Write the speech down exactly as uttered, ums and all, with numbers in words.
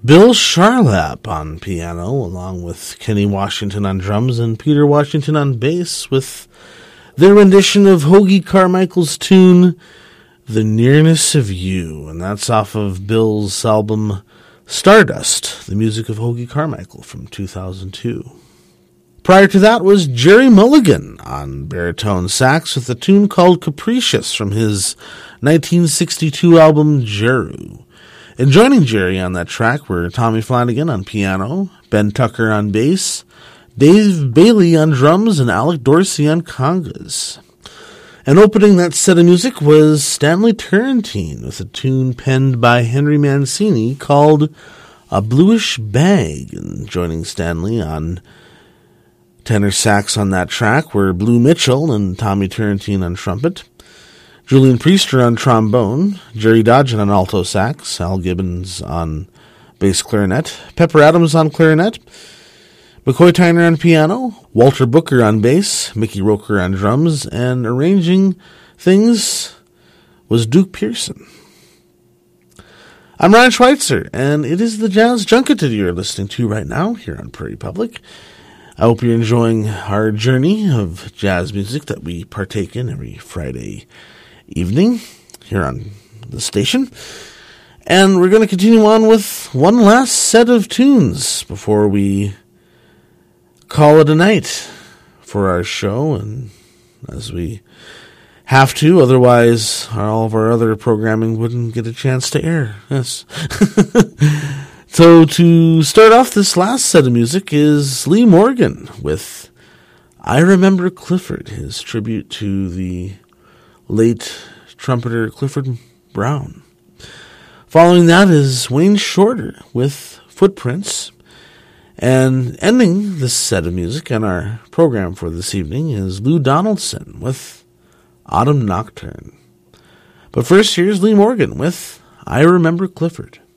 Bill Charlap on piano, along with Kenny Washington on drums and Peter Washington on bass, with their rendition of Hoagy Carmichael's tune, The Nearness of You. And that's off of Bill's album Stardust, the music of Hoagy Carmichael from two thousand two. Prior to that was Jerry Mulligan on baritone sax with a tune called Capricious from his nineteen sixty-two album Jeru. And joining Jerry on that track were Tommy Flanagan on piano, Ben Tucker on bass, Dave Bailey on drums, and Alec Dorsey on congas. And opening that set of music was Stanley Turrentine with a tune penned by Henry Mancini called A Bluish Bag. And joining Stanley on tenor sax on that track were Blue Mitchell and Tommy Turrentine on trumpet, Julian Priester on trombone, Jerry Dodgen on alto sax, Al Gibbons on bass clarinet, Pepper Adams on clarinet, McCoy Tyner on piano, Walter Booker on bass, Mickey Roker on drums, and arranging things was Duke Pearson. I'm Ryan Schweitzer, and it is the Jazz Junket that you're listening to right now here on Prairie Public. I hope you're enjoying our journey of jazz music that we partake in every Friday evening here on the station. And we're going to continue on with one last set of tunes before we call it a night for our show, and as we have to, otherwise all of our other programming wouldn't get a chance to air. Yes. So to start off this last set of music is Lee Morgan with I Remember Clifford, his tribute to the late trumpeter Clifford Brown. Following that is Wayne Shorter with Footprints. And ending this set of music and our program for this evening is Lou Donaldson with Autumn Nocturne. But first, here's Lee Morgan with I Remember Clifford.